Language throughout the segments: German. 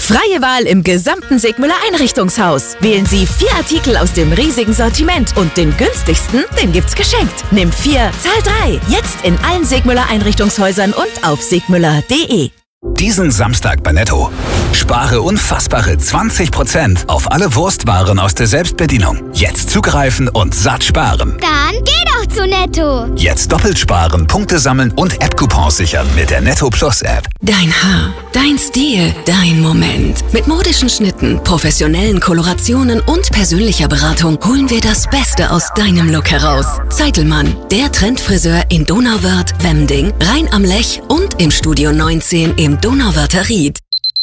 Freie Wahl im gesamten Segmüller Einrichtungshaus. Wählen Sie 4 Artikel aus dem riesigen Sortiment und den günstigsten, den gibt's geschenkt. Nimm 4, zahl 3. Jetzt in allen Segmüller Einrichtungshäusern und auf segmüller.de. Diesen Samstag bei Netto. Spare unfassbare 20% auf alle Wurstwaren aus der Selbstbedienung. Jetzt zugreifen und satt sparen. Dann geh doch zu Netto. Jetzt doppelt sparen, Punkte sammeln und App-Coupons sichern mit der Netto Plus App. Dein Haar, dein Stil, dein Moment. Mit modischen Schnitten, professionellen Kolorationen und persönlicher Beratung holen wir das Beste aus deinem Look heraus. Zeitelmann, der Trendfriseur in Donauwörth, Wemding, Rhein am Lech und im Studio 19 im Donauwörther Ried.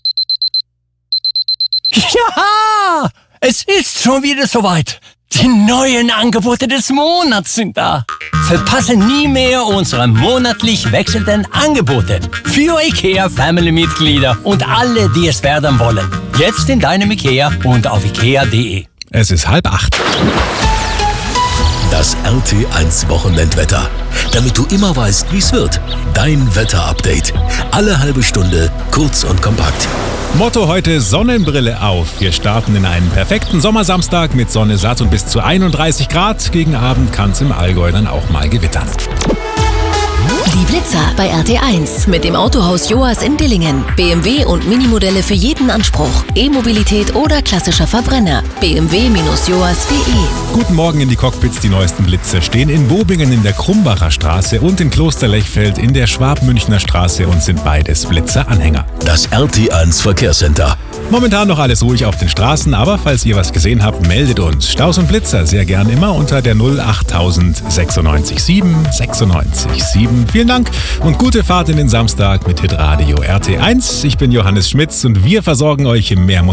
Ja, es ist schon wieder soweit. Die neuen Angebote des Monats sind da. Verpasse nie mehr unsere monatlich wechselnden Angebote für IKEA-Family-Mitglieder und alle, die es werden wollen. Jetzt in deinem IKEA und auf ikea.de. Es ist 7:30. Das RT1 Wochenendwetter. Damit du immer weißt, wie es wird. Dein Wetterupdate. Alle halbe Stunde, kurz und kompakt. Motto heute: Sonnenbrille auf. Wir starten in einen perfekten Sommersamstag mit Sonne satt und bis zu 31 Grad. Gegen Abend kann es im Allgäu dann auch mal gewittern. Die Blitzer bei RT1 mit dem Autohaus Joas in Dillingen. BMW und Minimodelle für jeden Anspruch. E-Mobilität oder klassischer Verbrenner. bmw-joas.de. Guten Morgen in die Cockpits. Die neuesten Blitzer stehen in Bobingen in der Krumbacher Straße und in Klosterlechfeld in der Schwab-Münchner Straße und sind beides Blitzer-Anhänger. Das RT1 Verkehrscenter. Momentan noch alles ruhig auf den Straßen, aber falls ihr was gesehen habt, meldet uns. Staus und Blitzer sehr gern immer unter der 08000 96 7 96 7. Vielen Dank und gute Fahrt in den Samstag mit Hitradio RT1. Ich bin Johannes Schmitz und wir versorgen euch im Mehrmund